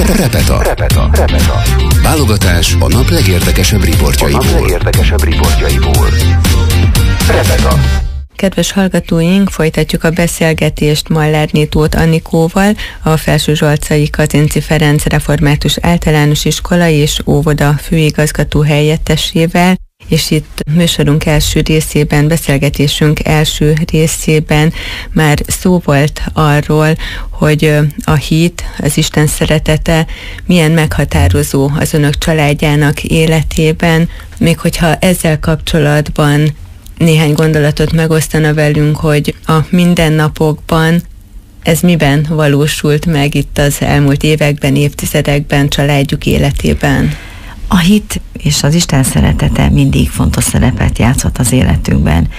Repeta. Válogatás a nap legérdekesebb riportjaiból. Repeta. Kedves hallgatóink, folytatjuk a beszélgetést Mallárné Tóth Anikóval, a Felsőzsolcai Kazinczy Ferenc Református Általános Iskola és Óvoda főigazgató helyettesével, és itt műsorunk első részében, beszélgetésünk első részében már szó volt arról, hogy a hit, az Isten szeretete milyen meghatározó az önök családjának életében, még hogyha ezzel kapcsolatban néhány gondolatot megosztana velünk, hogy a mindennapokban ez miben valósult meg itt az elmúlt években, évtizedekben családjuk életében? A hit és az Isten szeretete mindig fontos szerepet játszott az életünkben.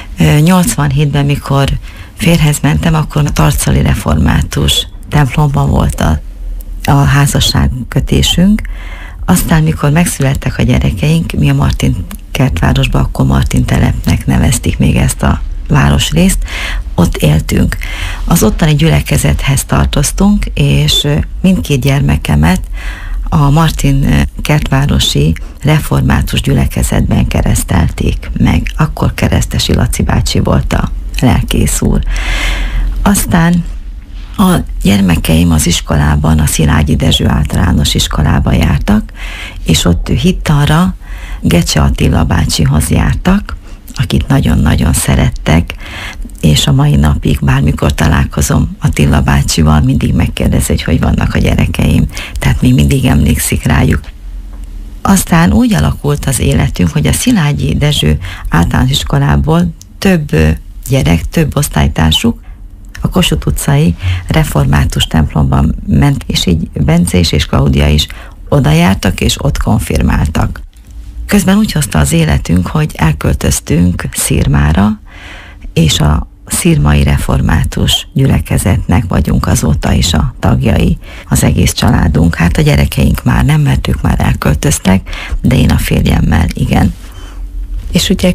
87-ben, mikor férjhez mentem, akkor a Tarcali Református templomban volt a házasságkötésünk. Aztán, mikor megszülettek a gyerekeink, mi a Martin kertvárosba, akkor Martin telepnek nevezték még ezt a városrészt, ott éltünk. Az ottani gyülekezethez tartoztunk, és mindkét gyermekemet a Martin kertvárosi református gyülekezetben keresztelték meg. Akkor Keresztesi Laci bácsi volt a lelkész úr. Aztán a gyermekeim az iskolában, a Szilágyi Dezső általános iskolába jártak, és ott hittanra Gecse Attila bácsihoz jártak, akit nagyon-nagyon szerettek, és a mai napig bármikor találkozom Attila bácsival, mindig megkérdezi, hogy vannak a gyerekeim, tehát még mindig emlékszik rájuk. Aztán úgy alakult az életünk, hogy a Szilágyi Dezső általános iskolából több gyerek, több osztálytársuk a Kossuth utcai református templomban ment, és így Bence és Klaudia is oda jártak, és ott konfirmáltak. Közben úgy hozta az életünk, hogy elköltöztünk Szirmára, és a szirmai református gyülekezetnek vagyunk azóta is a tagjai, az egész családunk. Hát a gyerekeink már nem, mert ők már elköltöztek, de én a férjemmel igen. És ugye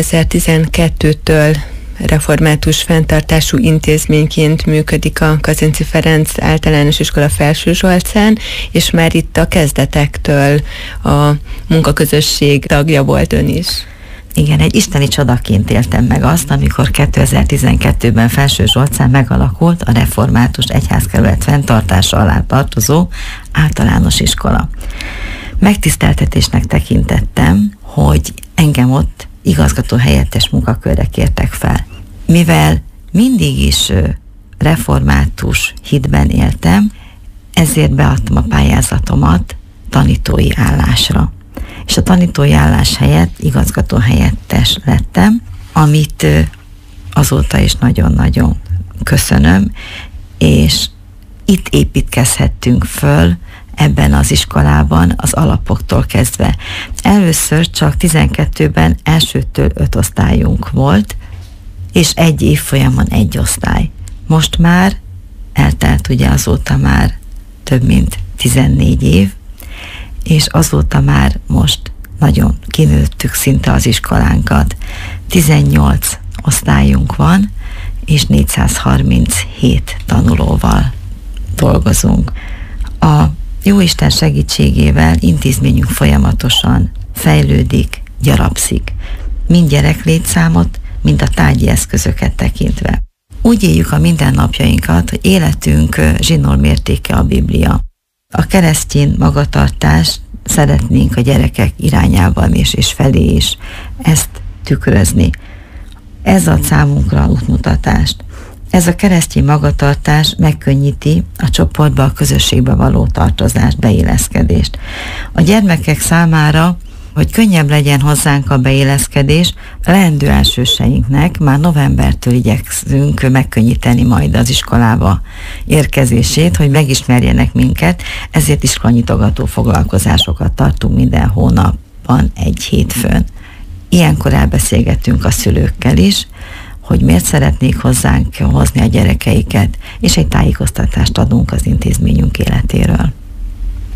2012-től református fenntartású intézményként működik a Kazinczy Ferenc Általános Iskola Felsőzsolcán, és már itt a kezdetektől a munkaközösség tagja volt ön is. Igen, egy isteni csodaként éltem meg azt, amikor 2012-ben Felsőzsolcán megalakult a református egyházkerület fenntartása alá tartozó általános iskola. Megtiszteltetésnek tekintettem, hogy engem ott igazgató helyettes munkakörre kértek fel. Mivel mindig is református hitben éltem, ezért beadtam a pályázatomat tanítói állásra. És a tanítói állás helyett igazgató helyettes lettem, amit azóta is nagyon-nagyon köszönöm, és itt építkezhettünk föl ebben az iskolában az alapoktól kezdve. Először csak 12-ben elsőtől 5 osztályunk volt, és egy évfolyamon egy osztály. Most már eltelt ugye azóta már több mint 14 év, és azóta már most nagyon kinőttük szinte az iskolánkat. 18 osztályunk van, és 437 tanulóval dolgozunk. A Jóisten segítségével intézményünk folyamatosan fejlődik, gyarapszik. Mind gyereklétszámot, mind a tárgyi eszközöket tekintve. Úgy éljük a mindennapjainkat, hogy életünk zsinórmértéke a Biblia. A keresztény magatartást szeretnénk a gyerekek irányában és felé is ezt tükrözni. Ez ad számunkra útmutatást. Ez a keresztény magatartás megkönnyíti a csoportba, a közösségbe való tartozást, beilleszkedést. A gyermekek számára, hogy könnyebb legyen hozzánk a beilleszkedés, a leendő elsőseinknek már novembertől igyekszünk megkönnyíteni majd az iskolába érkezését, hogy megismerjenek minket, ezért iskolanyitogató foglalkozásokat tartunk minden hónapban, egy hétfőn. Ilyenkor elbeszélgetünk a szülőkkel is, hogy miért szeretnék hozzánk hozni a gyerekeiket, és egy tájékoztatást adunk az intézményünk életéről.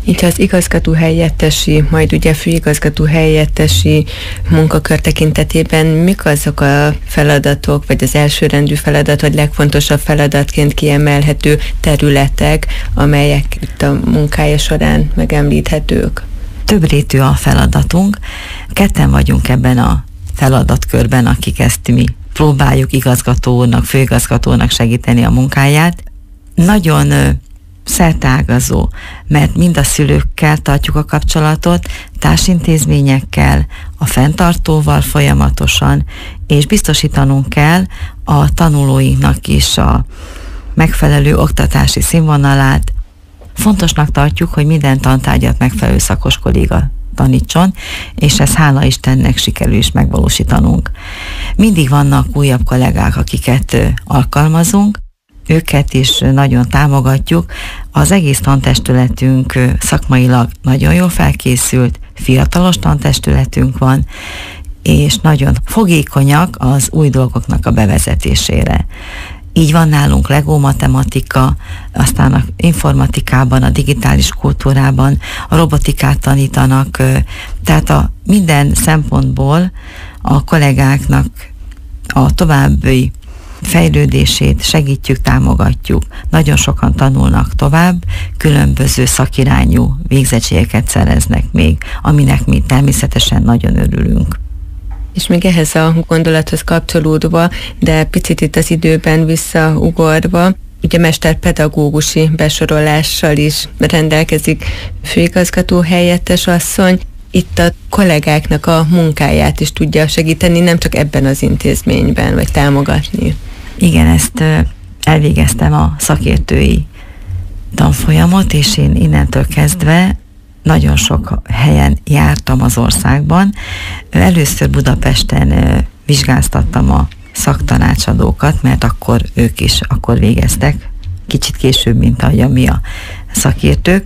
Így az igazgató helyettesi, majd ugye főigazgató helyettesi munkakör tekintetében mik azok a feladatok, vagy az elsőrendű feladat, vagy legfontosabb feladatként kiemelhető területek, amelyek itt a munkája során megemlíthetők? Több rétű a feladatunk. Ketten vagyunk ebben a feladatkörben, akik ezt mi próbáljuk igazgatónak, főigazgatónak segíteni a munkáját. Nagyon szerteágazó, mert mind a szülőkkel tartjuk a kapcsolatot, társintézményekkel, a fenntartóval folyamatosan, és biztosítanunk kell a tanulóinknak is a megfelelő oktatási színvonalát. Fontosnak tartjuk, hogy minden tantárgyat megfelelő szakos kolléga tanítson, és ezt hála Istennek sikerül is megvalósítanunk. Mindig vannak újabb kollégák, akiket alkalmazunk, őket is nagyon támogatjuk. Az egész tantestületünk szakmailag nagyon jól felkészült, fiatalos tantestületünk van, és nagyon fogékonyak az új dolgoknak a bevezetésére. Így van nálunk Lego matematika, aztán a informatikában, a digitális kultúrában, a robotikát tanítanak, tehát a minden szempontból a kollégáknak a további fejlődését segítjük, támogatjuk. Nagyon sokan tanulnak tovább, különböző szakirányú végzettségeket szereznek még, aminek mi természetesen nagyon örülünk. És még ehhez a gondolathoz kapcsolódva, de picit itt az időben visszaugorva, ugye mesterpedagógusi besorolással is rendelkezik főigazgató helyettes asszony. Itt a kollégáknak a munkáját is tudja segíteni, nem csak ebben az intézményben, vagy támogatni. Igen, ezt elvégeztem a szakértői tanfolyamot, és én innentől kezdve nagyon sok helyen jártam az országban. Először Budapesten vizsgáztattam a szaktanácsadókat, mert akkor ők is akkor végeztek, kicsit később, mint ahogy mi a szakértők,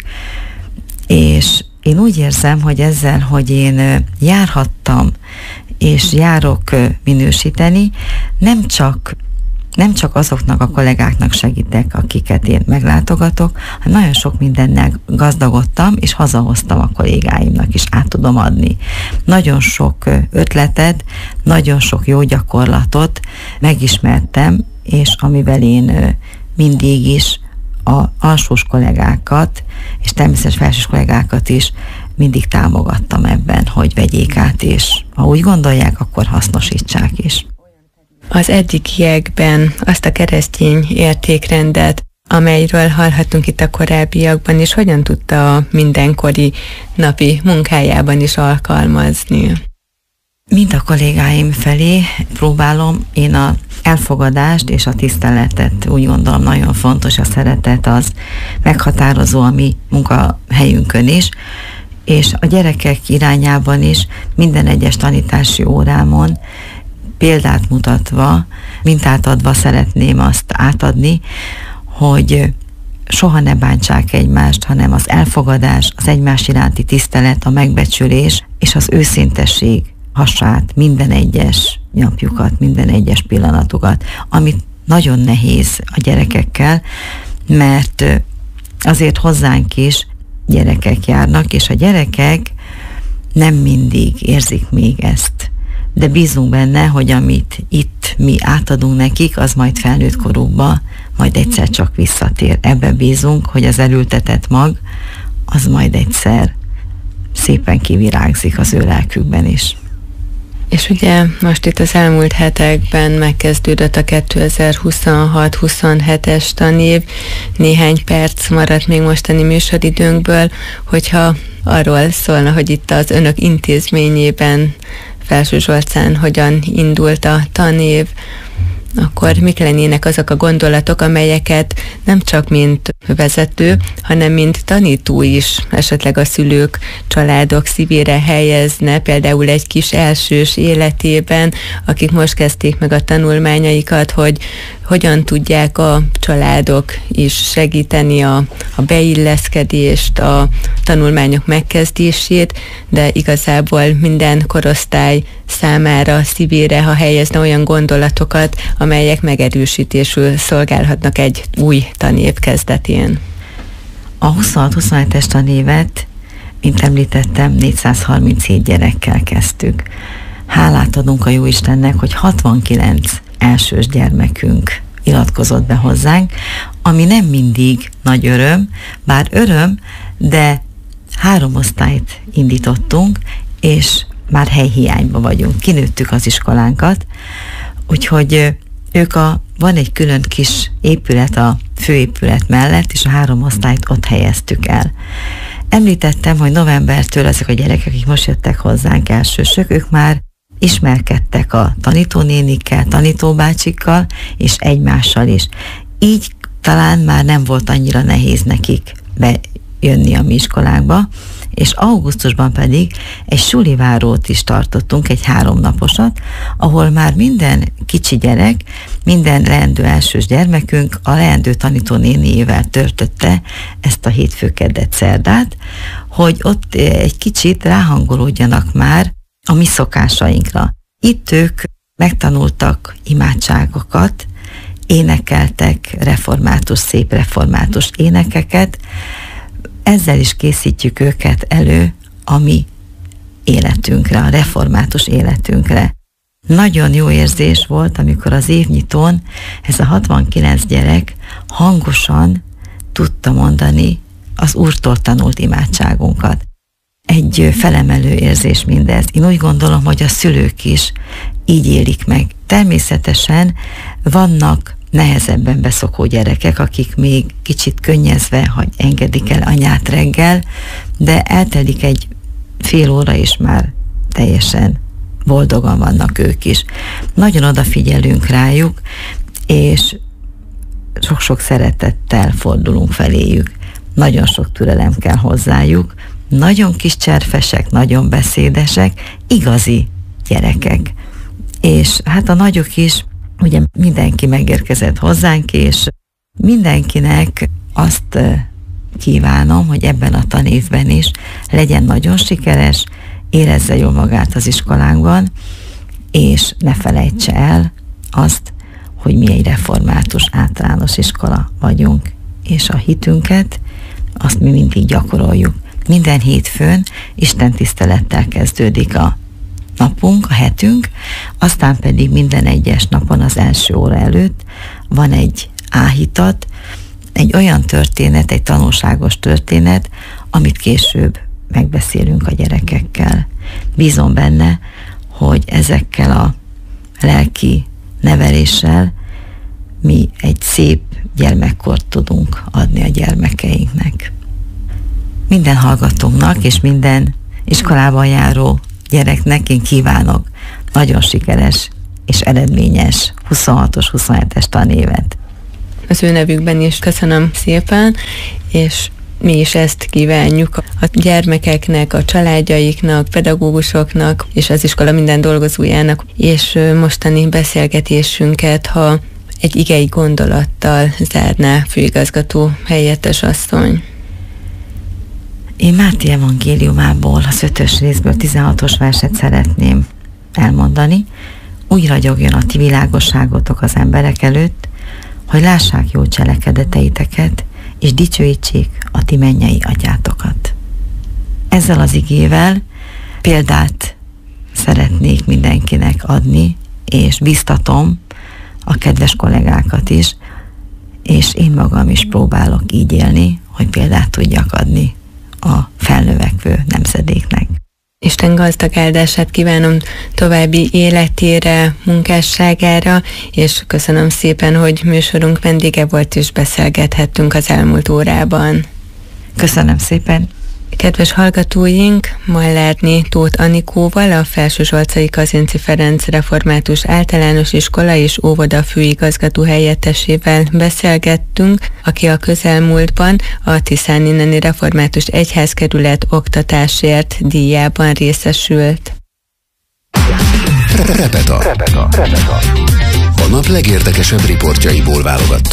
és én úgy érzem, hogy ezzel, hogy én járhattam, és járok minősíteni, nem csak azoknak a kollégáknak segítek, akiket én meglátogatok, hanem nagyon sok mindennel gazdagodtam, és hazahoztam a kollégáimnak is, át tudom adni. Nagyon sok ötletet, nagyon sok jó gyakorlatot megismertem, és amivel én mindig is a alsós kollégákat, és természetesen felsős kollégákat is mindig támogattam ebben, hogy vegyék át, és ha úgy gondolják, akkor hasznosítsák is. Az eddigiekben azt a keresztény értékrendet, amelyről hallhattunk itt a korábbiakban, és hogyan tudta a mindenkori napi munkájában is alkalmazni? Mind a kollégáim felé próbálom én a elfogadást és a tiszteletet, úgy gondolom nagyon fontos, a szeretet az meghatározó a mi munkahelyünkön is, és a gyerekek irányában is minden egyes tanítási órámon példát mutatva, mintát adva szeretném azt átadni, hogy soha ne bántsák egymást, hanem az elfogadás, az egymás iránti tisztelet, a megbecsülés és az őszintesség hasát, minden egyes napjukat, minden egyes pillanatukat, amit nagyon nehéz a gyerekekkel, mert azért hozzánk is gyerekek járnak, és a gyerekek nem mindig érzik még ezt. De bízunk benne, hogy amit itt mi átadunk nekik, az majd felnőtt korukba, majd egyszer csak visszatér. Ebbe bízunk, hogy az elültetett mag, az majd egyszer szépen kivirágzik az ő lelkükben is. És ugye most itt az elmúlt hetekben megkezdődött a 2026-27-es tanév, néhány perc maradt még mostani műsoridőnkből, hogyha arról szólna, hogy itt az önök intézményében Felsőzsolcán hogyan indult a tanév, akkor mik lennének azok a gondolatok, amelyeket nem csak mint vezető, hanem mint tanító is esetleg a szülők, családok szívére helyezne, például egy kis elsős életében, akik most kezdték meg a tanulmányaikat, hogy hogyan tudják a családok is segíteni a beilleszkedést, a tanulmányok megkezdését, de igazából minden korosztály számára szívére, ha helyezne olyan gondolatokat, amelyek megerősítésül szolgálhatnak egy új tanév kezdetén. A 26-27-es tanévet, mint említettem, 437 gyerekkel kezdtük. Hálát adunk a Jóistennek, hogy 69 elsős gyermekünk iratkozott be hozzánk, ami nem mindig nagy öröm, bár öröm, de 3 osztályt indítottunk, és már helyhiányban vagyunk. Kinőttük az iskolánkat, úgyhogy van egy külön kis épület a főépület mellett, és a 3 osztályt ott helyeztük el. Említettem, hogy novembertől ezek a gyerekek, akik most jöttek hozzánk elsősök, ők már ismerkedtek a tanítónénikkel, tanítóbácsikkal, és egymással is. Így talán már nem volt annyira nehéz nekik bejönni a mi iskolánkba, és augusztusban pedig egy sulivárót is tartottunk, egy 3 naposat, ahol már minden kicsi gyerek, minden leendő elsős gyermekünk a leendő tanítónéniével töltötte ezt a hétfő-keddet szerdát, hogy ott egy kicsit ráhangolódjanak már a mi szokásainkra. Itt ők megtanultak imádságokat, énekeltek szép református énekeket, ezzel is készítjük őket elő a mi életünkre, a református életünkre. Nagyon jó érzés volt, amikor az évnyitón ez a 69 gyerek hangosan tudta mondani az Úrtól tanult imádságunkat. Egy felemelő érzés mindez. Én úgy gondolom, hogy a szülők is így élik meg. Természetesen vannak nehezebben beszokó gyerekek, akik még kicsit könnyezve, hogy engedik el anyát reggel, de eltelik egy fél óra, és már teljesen boldogan vannak ők is. Nagyon odafigyelünk rájuk, és sok-sok szeretettel fordulunk feléjük. Nagyon sok türelem kell hozzájuk, nagyon kis cserfesek, nagyon beszédesek, igazi gyerekek. És hát a nagyok is, ugye mindenki megérkezett hozzánk, és mindenkinek azt kívánom, hogy ebben a tanévben is legyen nagyon sikeres, érezze jól magát az iskolánkban, és ne felejtse el azt, hogy mi egy református általános iskola vagyunk, és a hitünket azt mi mindig gyakoroljuk. Minden hétfőn Isten tisztelettel kezdődik a napunk, a hetünk, aztán pedig minden egyes napon az első óra előtt van egy áhítat, egy olyan történet, egy tanulságos történet, amit később megbeszélünk a gyerekekkel. Bízom benne, hogy ezekkel a lelki neveléssel mi egy szép gyermekkort tudunk adni a gyermekeinknek. Minden hallgatónknak és minden iskolában járó gyereknek én kívánok nagyon sikeres és eredményes 26-os, 27-es tanévet. Az ő nevükben is köszönöm szépen, és mi is ezt kívánjuk a gyermekeknek, a családjaiknak, pedagógusoknak és az iskola minden dolgozójának, és mostani beszélgetésünket, ha egy igei gondolattal zárná főigazgató helyettes asszony. Én Máté evangéliumából, az 5. részből 16-os verset szeretném elmondani. Úgy ragyogjon a ti világosságotok az emberek előtt, hogy lássák jó cselekedeteiteket, és dicsőítsék a ti mennyei atyátokat. Ezzel az igével példát szeretnék mindenkinek adni, és biztatom a kedves kollégákat is, és én magam is próbálok így élni, hogy példát tudjak adni a felnövekvő nemzedéknek. Isten gazdag áldását kívánom további életére, munkásságára, és köszönöm szépen, hogy műsorunk vendége volt, és beszélgethettünk az elmúlt órában. Köszönöm szépen! Kedves hallgatóink, Mallárné Tóth Anikóval, a Felsőzsolcai Kazinczy Ferenc Református Általános Iskola és Óvoda főigazgató helyettesével beszélgettünk, aki a közelmúltban a Tiszáninneni Református Egyházkerület oktatásért díjában részesült. Repeta. A nap legérdekesebb riportjaiból válogattunk.